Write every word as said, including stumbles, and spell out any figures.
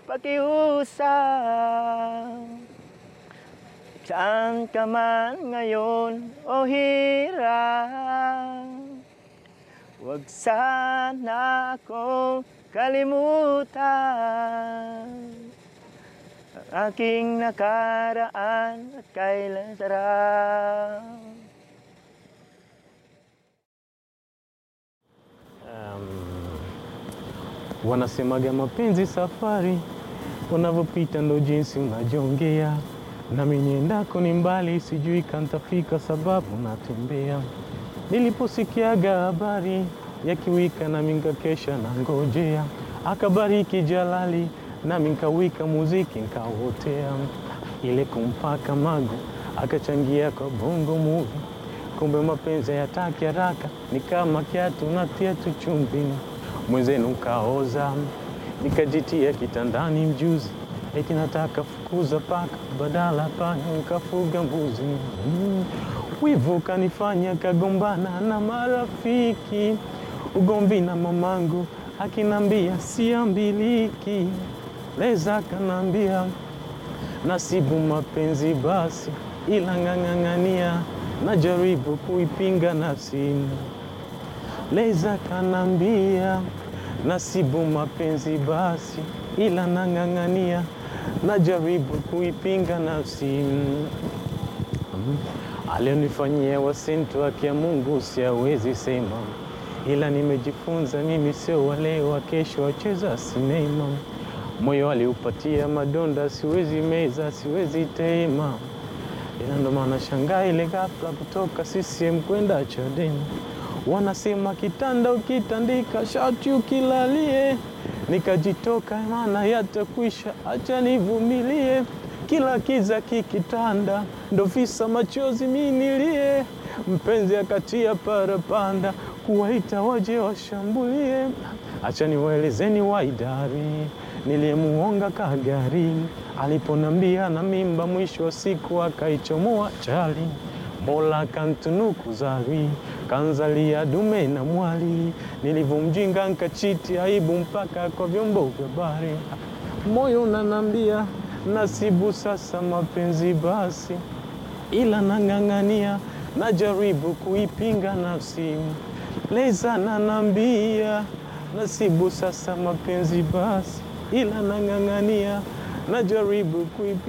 pakiusap. Saan ka man ngayon o hirap, huwag sana akong kalimutan ang aking nakaraan at kailan sarap. Um, wanasemaga mapenzi safari, unavyopita ndo jinsi unajongea, nami niendako ni mbali, sijui kantafika sababu natembea. Niliposikiaga habari ya kiwika nami nkakesha na ngojea, akabariki Jalali nami nkawika muziki nkawotea. Ile kumpaka magu akachangia kwa bongo movie, kumbe mapenzi yataki haraka, ni kama kiatu natia tu chumvi. Mwenzenu kaoza, nikajitia kitandani mjuzi, eti nataka fukuza paka, badala panya nikafuga mbuzi. Mm. Wivu kanifanya kagombana na marafiki, ugomvi na mamangu akinambia siambiliki. Leza kanambia nasibu mapenzi basi, ila ngangangania najaribu kuipinga nafsi. Leza kanambia nasibu mapenzi basi, ila nangangania najaribu kuipinga nafsi. Mm. Alionifanyia wasintu wake ya Mungu siawezi sema, ila nimejifunza mimi sio wale wa kesho wacheza sinema. Moyo aliupatia madonda, siwezi meza, siwezi tema, ila ndo maana shangaa ile ghafla kutoka C C M kwenda Chadema. Wanasema kitanda ukitandika shati ukilalie, nikajitoka maana yatakwisha, acha nivumilie. Kila kiza kikitanda, ndo visa machozi minilie. Mpenzi akatia parapanda, kuwaita waje washambulie. Acha niwaelezeni waidari, niliyemuonga kagari, aliponambia na mimba mwisho wa siku akaichomoa chali. Mola kantunuku zari, kanzalia dume na mwali, nilivomjinga nkachiti aibu mpaka kwa vyombo vya habari. Moyo unanambia nasibu sasa mapenzi basi, ila nangangania najaribu kuipinga nafsi. Leza nanambia nasibu sasa mapenzi basi, ila nangangania najaribu kuipinga